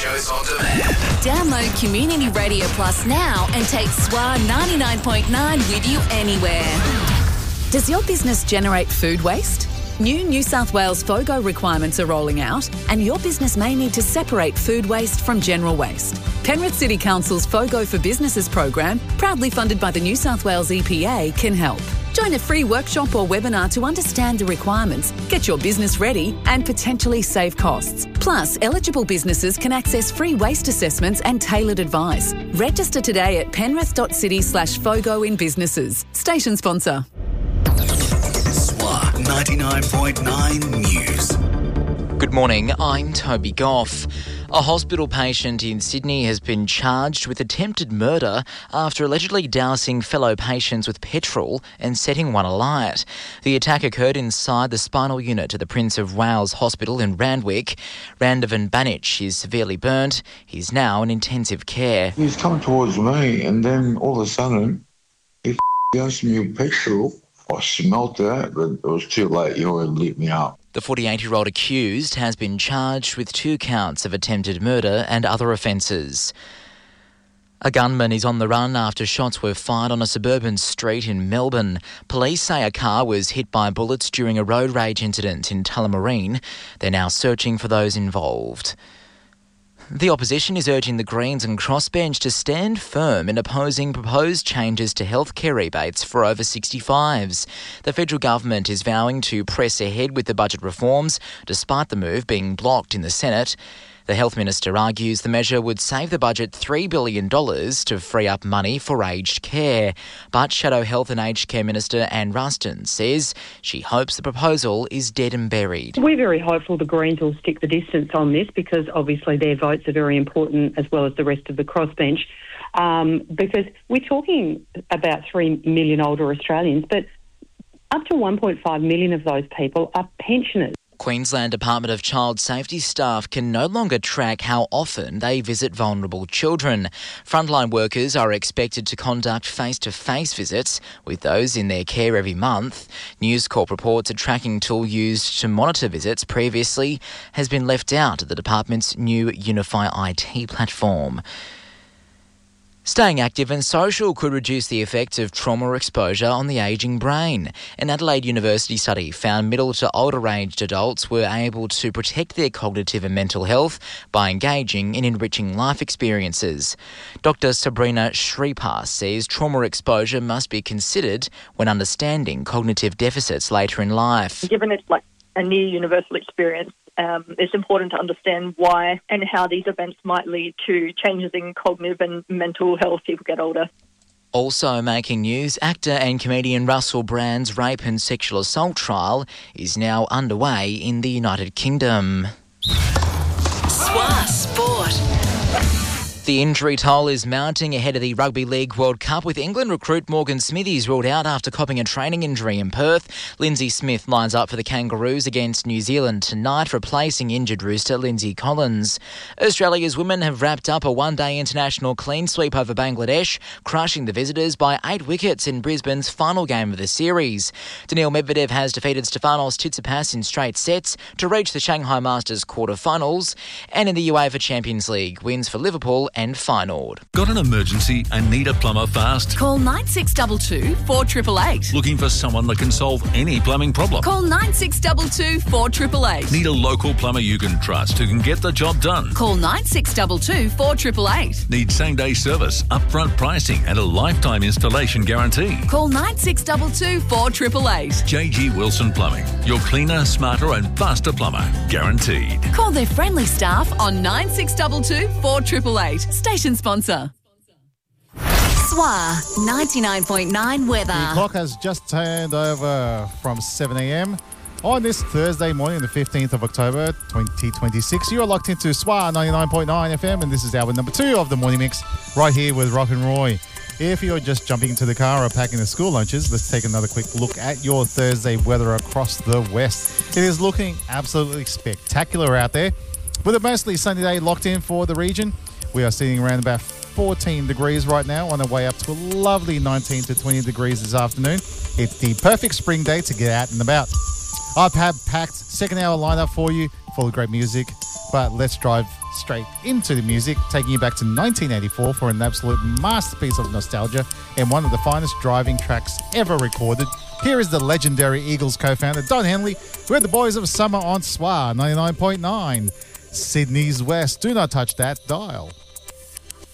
shows on demand. Download Community Radio Plus now and take SWA 99.9 with you anywhere. Does your business generate food waste? New New South Wales FOGO requirements are rolling out, and your business may need to separate food waste from general waste. Penrith City Council's FOGO for Businesses program, proudly funded by the New South Wales EPA, can help. Join a free workshop or webinar to understand the requirements, get your business ready and potentially save costs. Plus, eligible businesses can access free waste assessments and tailored advice. Register today at penrith.city/FOGO in businesses. Station sponsor. SWA 99.9 News. Good morning, I'm Toby Goff. A hospital patient in Sydney has been charged with attempted murder after allegedly dousing fellow patients with petrol and setting one alight. The attack occurred inside the spinal unit at the Prince of Wales Hospital in Randwick. Randovan Banich is severely burnt. He's now in intensive care. He's coming towards me, and then all of a sudden, he doused me with petrol. I smelt that, but it was too late. He already lit me up. The 48-year-old accused has been charged with 2 counts of attempted murder and other offences. A gunman is on the run after shots were fired on a suburban street in Melbourne. Police say a car was hit by bullets during a road rage incident in Tullamarine. They're now searching for those involved. The opposition is urging the Greens and Crossbench to stand firm in opposing proposed changes to healthcare rebates for over 65s. The federal government is vowing to press ahead with the budget reforms, despite the move being blocked in the Senate. The Health Minister argues the measure would save the budget $3 billion to free up money for aged care. But Shadow Health and Aged Care Minister Anne Ruston says she hopes the proposal is dead and buried. We're very hopeful the Greens will stick the distance on this because obviously their votes are very important as well as the rest of the crossbench because we're talking about 3 million older Australians, but up to 1.5 million of those people are pensioners. Queensland Department of Child Safety staff can no longer track how often they visit vulnerable children. Frontline workers are expected to conduct face-to-face visits with those in their care every month. News Corp reports a tracking tool used to monitor visits previously has been left out of the department's new Unify IT platform. Staying active and social could reduce the effects of trauma exposure on the ageing brain. An Adelaide University study found middle to older aged adults were able to protect their cognitive and mental health by engaging in enriching life experiences. Dr. Sabrina Shripar says trauma exposure must be considered when understanding cognitive deficits later in life. Given it's like a near universal experience, it's important to understand why and how these events might lead to changes in cognitive and mental health as people get older. Also making news, actor and comedian Russell Brand's rape and sexual assault trial is now underway in the United Kingdom. SWA Sport. The injury toll is mounting ahead of the Rugby League World Cup, with England recruit Morgan Smithies ruled out after copping a training injury in Perth. Lindsay Smith lines up for the Kangaroos against New Zealand tonight, replacing injured rooster Lindsay Collins. Australia's women have wrapped up a one-day international clean sweep over Bangladesh, crushing the visitors by 8 wickets in Brisbane's final game of the series. Daniil Medvedev has defeated Stefanos Tsitsipas in straight sets to reach the Shanghai Masters quarter-finals. And in the UEFA Champions League, wins for Liverpool and Feyenoord. Got an emergency and need a plumber fast? Call 9622 4888. Looking for someone that can solve any plumbing problem? Call 9622 4888. Need a local plumber you can trust who can get the job done? Call 9622 4888. Need same-day service, upfront pricing and a lifetime installation guarantee? Call 9622 4888. JG Wilson Plumbing. Your cleaner, smarter and faster plumber. Guaranteed. Call their friendly staff on 9622 4888. Station sponsor. SWA 99.9 weather. The clock has just turned over from 7 a.m. on this Thursday morning, the 15th of October, 2026. You are locked into SWA 99.9 FM, and this is hour number 2 of the Morning Mix, right here with Rock and Roy. If you're just jumping into the car or packing the school lunches, let's take another quick look at your Thursday weather across the west. It is looking absolutely spectacular out there, with a mostly sunny day locked in for the region. We are sitting around about 14 degrees right now, on our way up to a lovely 19 to 20 degrees this afternoon. It's the perfect spring day to get out and about. I've had packed second hour lineup for you, full of great music. But let's drive straight into the music, taking you back to 1984 for an absolute masterpiece of nostalgia and one of the finest driving tracks ever recorded. Here is the legendary Eagles co-founder Don Henley with the boys of summer on SWA 99.9. Sydney's West. Do not touch that dial.